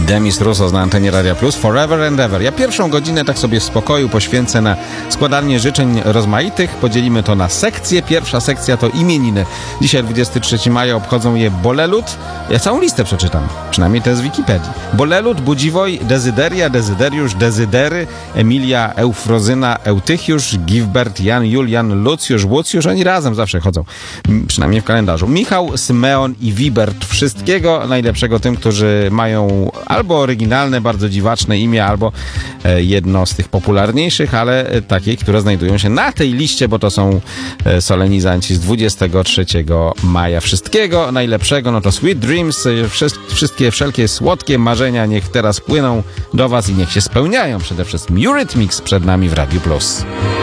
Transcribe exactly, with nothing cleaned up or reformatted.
Demis Roussos na antenie Radia Plus, Forever and Ever. Ja pierwszą godzinę tak sobie w spokoju poświęcę na składanie życzeń rozmaitych. Podzielimy to na sekcje. Pierwsza sekcja to imieniny. Dzisiaj dwudziestego trzeciego maja obchodzą je Bolelut. Ja całą listę przeczytam. Przynajmniej to jest z Wikipedii. Bolelut, Budziwoj, Dezyderia, Dezyderiusz, Dezydery, Emilia, Eufrozyna, Eutychiusz, Giwbert, Jan, Julian, Lucjusz, Łucjusz. Oni razem zawsze chodzą. Przynajmniej w kalendarzu. Michał, Symeon i Wibert. Wszystkiego najlepszego tym, którzy mają albo oryginalne, bardzo dziwaczne imię, albo jedno z tych popularniejszych, ale takie, które znajdują się na tej liście, bo to są solenizanci z dwudziestego trzeciego maja. Wszystkiego najlepszego, no to Sweet Dreams, wszystkie, wszelkie słodkie marzenia niech teraz płyną do was i niech się spełniają. Przede wszystkim Eurythmics przed nami w Radiu Plus.